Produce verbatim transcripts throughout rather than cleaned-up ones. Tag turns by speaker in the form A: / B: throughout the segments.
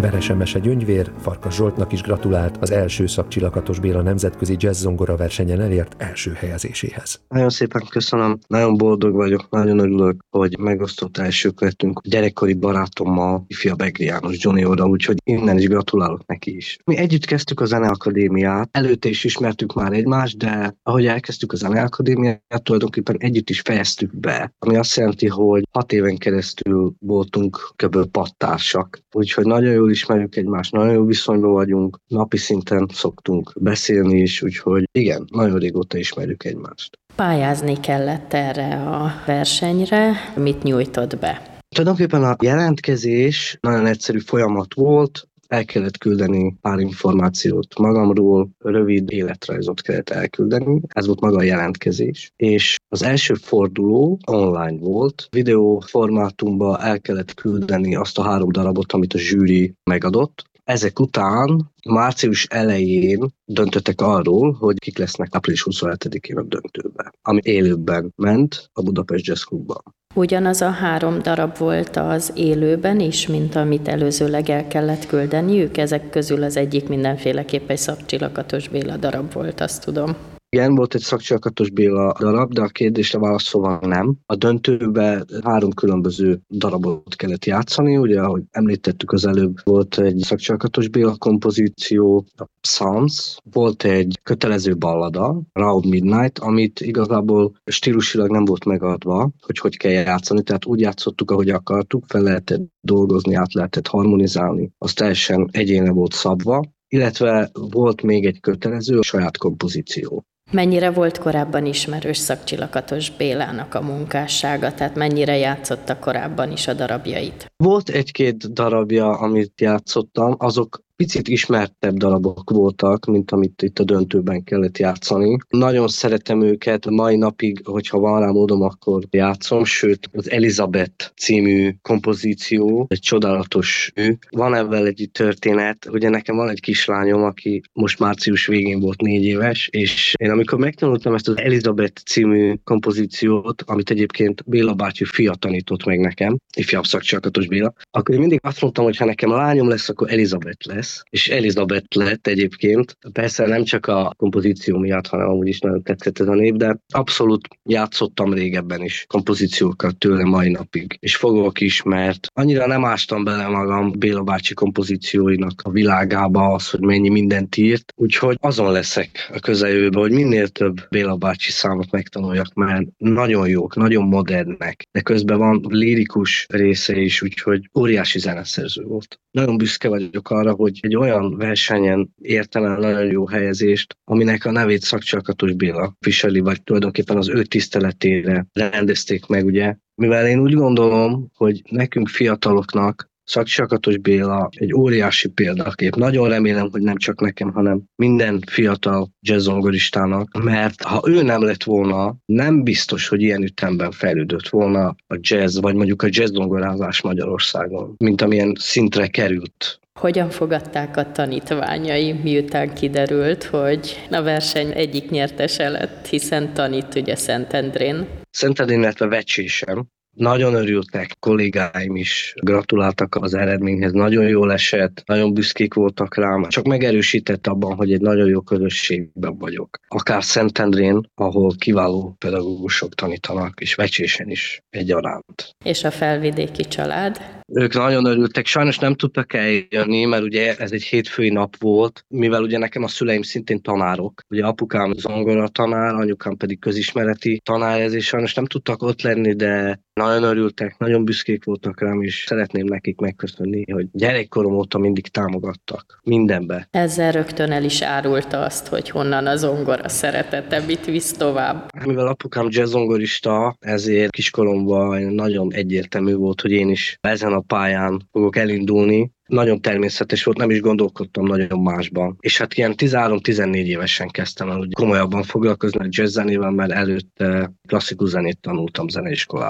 A: Veresemese Gyöngyvér Farkas Zsoltnak is gratulált az első Szakcsillakatos Béla nemzetközi jazz-zongora versenyen elért első helyezéséhez.
B: Nagyon szépen köszönöm, nagyon boldog vagyok, nagyon örülök, hogy megosztott elsők lettünk gyerekkori barátommal, ifjabb Egri János Johnny oda, úgyhogy innen is gratulálok neki is. Mi együtt kezdtük a Zeneakadémiát, előtte is ismertük már egymást, de ahogy elkezdtük a Zeneakadémiát, tulajdonképpen együtt is fejeztük be, ami azt jelenti, hogy hat éven keresztül voltunk kb. Pattársak, úgyhogy nagyon jól ismerjük egymást, nagyon jó viszonyban vagyunk, napi szinten szoktunk beszélni is, úgyhogy igen, nagyon régóta ismerjük egymást.
C: Pályázni kellett erre a versenyre, mit nyújtott be?
B: Tulajdonképpen a jelentkezés nagyon egyszerű folyamat volt, el kellett küldeni pár információt magamról, rövid életrajzot kellett elküldeni, ez volt maga a jelentkezés. És az első forduló online volt, videó formátumban el kellett küldeni azt a három darabot, amit a zsűri megadott. Ezek után március elején döntöttek arról, hogy kik lesznek április huszonhetedikén a döntőben, ami élőben ment a Budapest Jazz Clubban.
C: Ugyanaz a három darab volt az élőben is, mint amit előzőleg el kellett küldeniük? Ezek közül az egyik mindenféleképp egy Szakcsillakatos Béla darab volt, azt tudom.
B: Igen, volt egy Szakcsillakatos Béla darab, de a kérdésre válaszolva nem. A döntőben három különböző darabot kellett játszani, ugye, ahogy említettük az előbb, volt egy Szakcsillakatos Béla kompozíció, a Psalms, volt egy kötelező ballada, Round Midnight, amit igazából stílusilag nem volt megadva, hogy hogy kell játszani, tehát úgy játszottuk, ahogy akartuk, fel lehetett dolgozni, át lehetett harmonizálni, az teljesen egyéne volt szabva, illetve volt még egy kötelező, a saját kompozíció.
C: Mennyire volt korábban ismerős Szakcsillakatos Bélának a munkássága, tehát mennyire játszotta korábban is a darabjait?
B: Volt egy-két darabja, amit játszottam, azok picit ismertebb darabok voltak, mint amit itt a döntőben kellett játszani. Nagyon szeretem őket, mai napig, hogyha van rá módom, akkor játszom, sőt, az Elizabeth című kompozíció, egy csodálatos mű. Van ebben egy történet, ugye nekem van egy kislányom, aki most március végén volt négy éves, és én amikor megtanultam ezt az Elizabeth című kompozíciót, amit egyébként Béla bácsi fia tanított meg nekem, ifjabb Szakcsillakatos Béla, akkor én mindig azt mondtam, hogy ha nekem lányom lesz, akkor Elizabeth lesz. És Elizabeth lett egyébként. Persze nem csak a kompozíció miatt, hanem amúgy is nagyon tetszett ez a név, de abszolút játszottam régebben is kompozíciókat tőle mai napig. És fogok is, mert annyira nem ástam bele magam Béla bácsi kompozícióinak a világába, az, hogy mennyi mindent írt. Úgyhogy azon leszek a közeljövőben, hogy minél több Béla bácsi számot megtanuljak, mert nagyon jók, nagyon modernek, de közben van lirikus része is, úgyhogy óriási zeneszerző volt. Nagyon büszke vagyok arra, hogy egy olyan versenyen értem el nagyon jó helyezést, aminek a nevét Szakcsillakatos Béla viseli, vagy tulajdonképpen az ő tiszteletére rendezték meg, ugye. Mivel én úgy gondolom, hogy nekünk fiataloknak Szakcsillakatos Béla egy óriási példakép. Nagyon remélem, hogy nem csak nekem, hanem minden fiatal jazzzongoristának, mert ha ő nem lett volna, nem biztos, hogy ilyen ütemben fejlődött volna a jazz, vagy mondjuk a jazzzongorázás Magyarországon, mint amilyen szintre került.
C: Hogyan fogadták a tanítványai, miután kiderült, hogy a verseny egyik nyertese lett, hiszen tanít ugye Szentendrén?
B: Szentendrén, illetve Vecsésen. Nagyon örültek, kollégáim is gratuláltak az eredményhez, nagyon jól esett, nagyon büszkék voltak rám, csak megerősített abban, hogy egy nagyon jó közösségben vagyok. Akár Szentendrén, ahol kiváló pedagógusok tanítanak, és Vecsésen is egyaránt.
C: És a felvidéki család?
B: Ők nagyon örültek, sajnos nem tudtak eljönni, mert ugye ez egy hétfői nap volt, mivel ugye nekem a szüleim szintén tanárok. Ugye apukám zongora tanár, anyukám pedig közismereti tanár, ezért sajnos nem tudtak ott lenni, de nagyon örültek, nagyon büszkék voltak rám, és szeretném nekik megköszönni, hogy gyerekkorom óta mindig támogattak mindenbe.
C: Ezzel rögtön el is árulta azt, hogy honnan a zongora szeretete, mit visz tovább.
B: Mivel apukám jazzzongorista, ezért kiskoromban nagyon egyértelmű volt, hogy én is ezen a pályán fogok elindulni. Nagyon természetes volt, nem is gondolkodtam nagyon másban. És hát ilyen tizenhárom-tizennégy évesen kezdtem el, hogy komolyabban foglalkozni a jazz zenével, mert előtte klasszikus zenét tanultam zeneiskolába.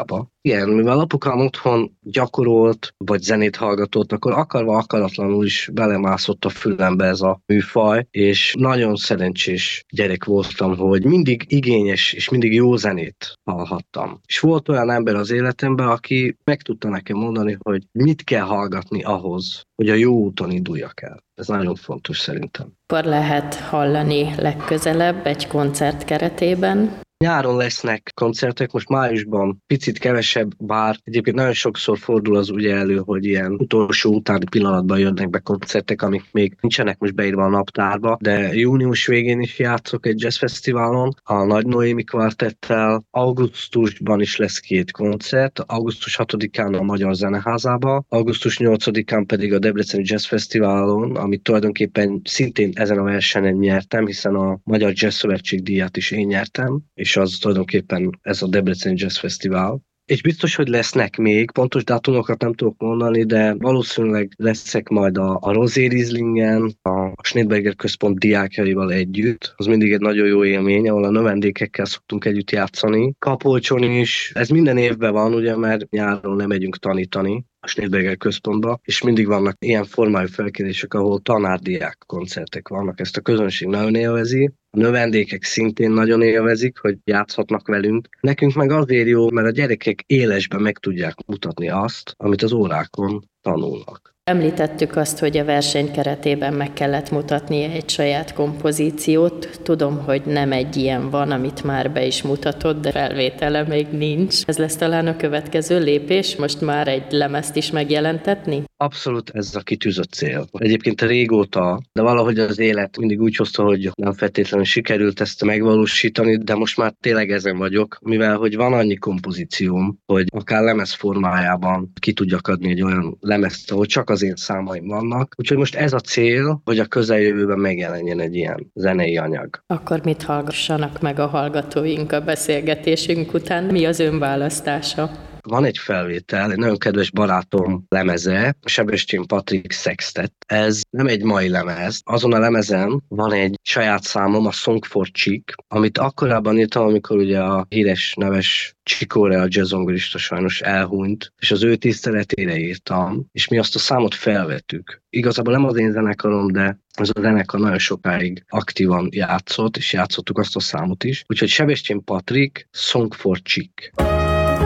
B: Igen, mivel apukám otthon gyakorolt, vagy zenét hallgatott, akkor akarva akaratlanul is belemászott a fülembe ez a műfaj, és nagyon szerencsés gyerek voltam, hogy mindig igényes és mindig jó zenét hallhattam. És volt olyan ember az életemben, aki meg tudta nekem mondani, hogy mit kell hallgatni ahhoz, hogy a jó úton induljak el. Ez nagyon fontos szerintem.
C: Akkor lehet hallani legközelebb egy koncert keretében?
B: Nyáron lesznek koncertek, most májusban picit kevesebb, bár egyébként nagyon sokszor fordul az ugye elő, hogy ilyen utolsó utáni pillanatban jönnek be koncertek, amik még nincsenek most beírva a naptárba, de június végén is játszok egy jazzfesztiválon, a Nagy Noémi kvartettel, augusztusban is lesz két koncert, augusztus hatodikán a Magyar Zeneházában, augusztus nyolcadikán pedig a Debreceni Jazz Fesztiválon, amit tulajdonképpen szintén ezen a versenyen nyertem, hiszen a Magyar Jazz Szövetség díját is én nyertem, és az tulajdonképpen ez a Debreceni Jazz Fesztivál. És biztos, hogy lesznek még, pontos dátumokat nem tudok mondani, de valószínűleg leszek majd a, a Rosé Rieslingen, a Schneidberger Központ diákjaival együtt. Az mindig egy nagyon jó élmény, ahol a növendékekkel szoktunk együtt játszani. Kapolcson is, ez minden évben van, ugye, mert nyáron nem megyünk tanítani a Schneidberger Központba, és mindig vannak ilyen formájú felkérések, ahol tanárdiák koncertek vannak. Ezt a közönség nagyon élvezi. A növendékek szintén nagyon élvezik, hogy játszhatnak velünk. Nekünk meg azért jó, mert a gyerekek élesben meg tudják mutatni azt, amit az órákon tanulnak.
C: Említettük azt, hogy a verseny keretében meg kellett mutatni egy saját kompozíciót. Tudom, hogy nem egy ilyen van, amit már be is mutatott, de felvétele még nincs. Ez lesz talán a következő lépés? Most már egy lemezt is megjelentetni?
B: Abszolút ez a kitűzött cél. Egyébként régóta, de valahogy az élet mindig úgy hozta, hogy nem feltétlenül sikerült ezt megvalósítani, de most már tényleg ezen vagyok, mivel hogy van annyi kompozícióm, hogy akár lemez formájában ki tudjak adni egy olyan lemezt, ahol csak az én számaim vannak. Úgyhogy most ez a cél, hogy a közeljövőben megjelenjen egy ilyen zenei anyag.
C: Akkor mit hallgassanak meg a hallgatóink a beszélgetésünk után? Mi az ön választása?
B: Van egy felvétel, egy nagyon kedves barátom lemeze, Sebestyén Patrik Sextet. Ez nem egy mai lemez. Azon a lemezen van egy saját számom, a Song for Chick, amit akkorában írtam, amikor ugye a híres neves Csikóre, a jazzzongorista sajnos elhunyt, és az ő tiszteletére írtam, és mi azt a számot felvettük. Igazából nem az én zenekarom, de az a zenekar nagyon sokáig aktívan játszott, és játszottuk azt a számot is. Úgyhogy Sebestyén Patrik, Song for Chick.